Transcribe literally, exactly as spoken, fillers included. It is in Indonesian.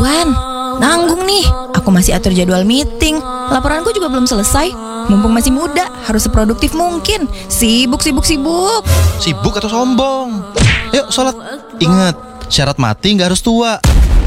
Wan, nanggung nih. Aku masih atur jadwal meeting. Laporanku juga belum selesai. Mumpung masih muda, harus seproduktif mungkin. Sibuk, sibuk, sibuk. Sibuk atau sombong? Yuk sholat. Ingat, syarat mati nggak harus tua.